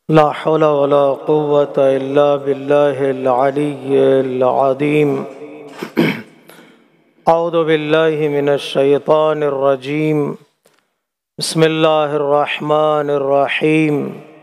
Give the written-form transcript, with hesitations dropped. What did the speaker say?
ला हौला वला कुव्वता इल्ला बिल्लाहिल अलिय्यिल अज़ीम। औज़ु बिल्लाहि मिनश शैतानिर रजीम। बिस्मिल्लाहिर रहमानिर रहीम।